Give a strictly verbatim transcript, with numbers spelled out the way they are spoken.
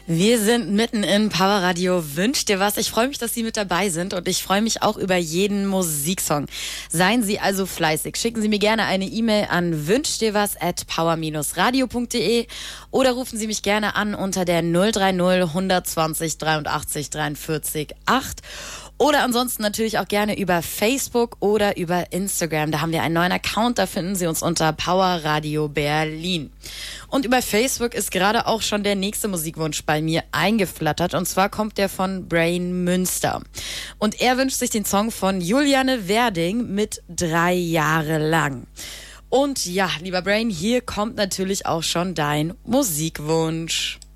Wir sind mitten in Power Radio Wünsch dir was. Ich freue mich, dass Sie mit dabei sind und ich freue mich auch über jeden Musiksong. Seien Sie also fleißig. Schicken Sie mir gerne eine E-Mail an wünschdirwas at power radio punkt de oder rufen Sie mich gerne an unter der null drei null hundertzwanzig dreiundachtzig dreiundvierzig acht. Oder ansonsten natürlich auch gerne über Facebook oder über Instagram. Da haben wir einen neuen Account, da finden Sie uns unter Power Radio Berlin. Und über Facebook ist gerade auch schon der nächste Musikwunsch bei mir eingeflattert. Und zwar kommt der von Brain Münster. Und er wünscht sich den Song von Juliane Werding mit Drei Jahre lang. Und ja, lieber Brain, hier kommt natürlich auch schon dein Musikwunsch.